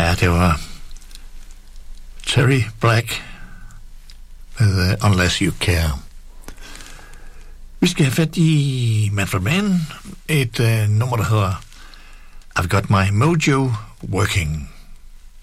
Ja, det var Terry Black med Unless You Care. Vi skal have fat i Manfred Mann, et nummer, der hedder I've Got My Mojo Working.